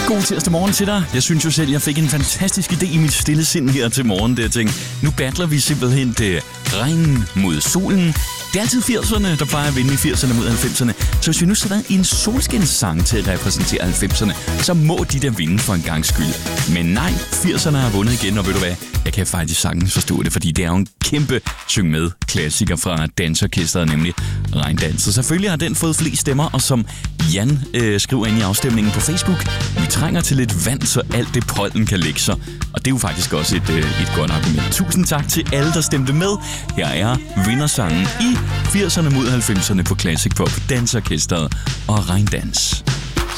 God tirsdag morgen til dig. Jeg synes jo selv, jeg fik en fantastisk idé i mit stille sind her til morgen. Der jeg tænkte, nu battler vi simpelthen det regnen mod solen. Det er altid 80'erne, der plejer at vinde i 80'erne mod 90'erne. Så hvis vi nu sætter en solskinssang til at repræsentere 90'erne, så må de der vinde for en gangs skyld. Men nej, 80'erne har vundet igen, og ved du hvad? Jeg kan faktisk sagtens forstå det, fordi det er jo en kæmpe syng med klassiker fra dansorkestret, nemlig Regndans. Så selvfølgelig har den fået flest stemmer, og som Jan skriver ind i afstemningen på Facebook, vi trænger til lidt vand, så alt det pollen kan lægge sig. Og det er jo faktisk også et godt argument. Tusind tak til alle, der stemte med. Her er vindersangen i 80'erne mod 90'erne på Classic Pop, dansorkestret og Regndans.